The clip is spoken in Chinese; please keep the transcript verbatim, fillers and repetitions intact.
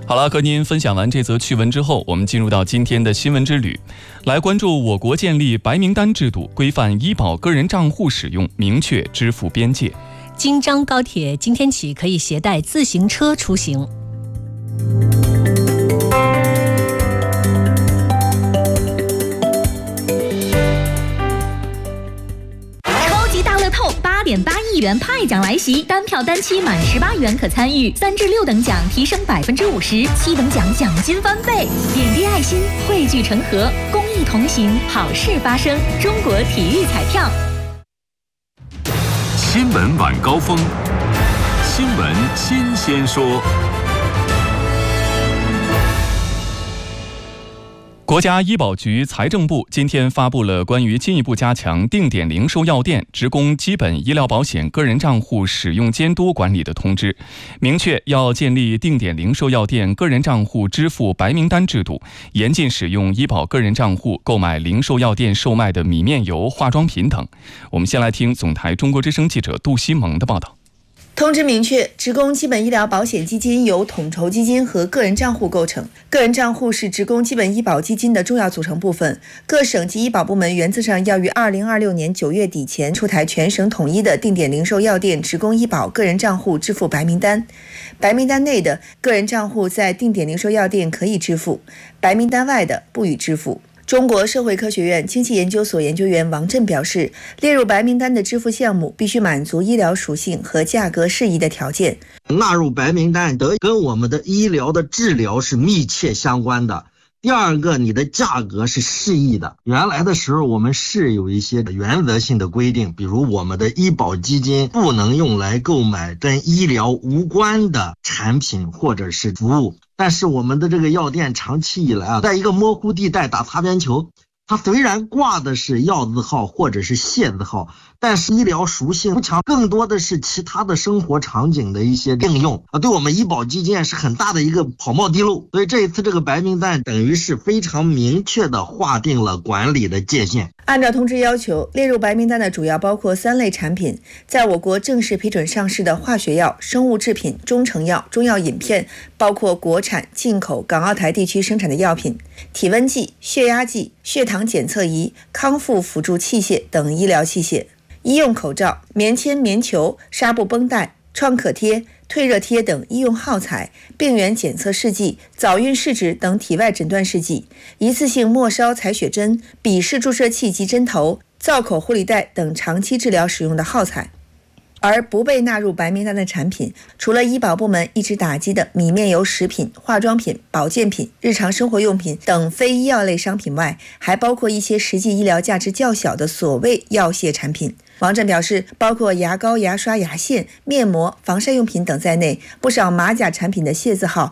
好了，和您分享完这则趣闻之后，我们进入到今天的新闻之旅，来关注我国建立白名单制度，规范医保个人账户使用，明确支付边界。 京张高铁今天起可以携带自行车出行。 八点八亿元派奖来袭，单票单期满十八元可参与，三至六等奖提升百分之五十，七等奖奖金翻倍。点滴爱心，汇聚成河，公益同行，好事发生。中国体育彩票。 新闻晚高峰，新闻新鲜说。 国家医保局、财政部今天发布了关于进一步加强定点零售药店职工基本医疗保险个人账户使用监督管理的通知，明确要建立定点零售药店个人账户支付白名单制度，严禁使用医保个人账户购买零售药店售卖的米面油、化妆品等。我们先来听总台中国之声记者杜西蒙的报道。 通知明确，职工基本医疗保险基金由统筹基金和个人账户构成，个人账户是职工基本医保基金的重要组成部分。各省级医保部门原则上要于二零二六年九月底前出台全省统一的定点零售药店职工医保个人账户支付白名单。白名单内的个人账户在定点零售药店可以支付，白名单外的不予支付。中国社会科学院经济研究所研究员王震表示，列入白名单的支付项目必须满足医疗属性和价格适宜的条件。 纳入白名单得跟我们的医疗的治疗是密切相关的。第二个，你的价格是适宜的。原来的时候我们是有一些原则性的规定，比如我们的医保基金不能用来购买跟医疗无关的产品或者是服务。但是我们的这个药店长期以来啊，在一个模糊地带打擦边球，它虽然挂的是药字号或者是械字号，但是医疗属性不强，更多的是其他的生活场景的一些应用啊，对我们医保基金是很大的一个跑冒地路。所以这一次这个白名单等于是非常明确的划定了管理的界限。 按照通知要求，列入白名单的主要包括三类产品：在我国正式批准上市的化学药、生物制品、中成药、中药饮片，包括国产、进口、港澳台地区生产的药品；体温计、血压计、血糖检测仪、康复辅助器械等医疗器械；医用口罩、棉签、棉球、纱布绷带、创可贴、退热贴等医用耗材；病原检测试剂、早孕试纸等体外诊断试剂；一次性末梢采血针、笔式注射器及针头、造口护理带等长期治疗使用的耗材。而不被纳入白名单的产品，除了医保部门一直打击的米面油食品、化妆品、保健品、日常生活用品等非医药类商品外，还包括一些实际医疗价值较小的所谓药械产品。王震表示，包括牙膏、牙刷、牙线、面膜、防晒用品等在内，不少马甲产品的械字号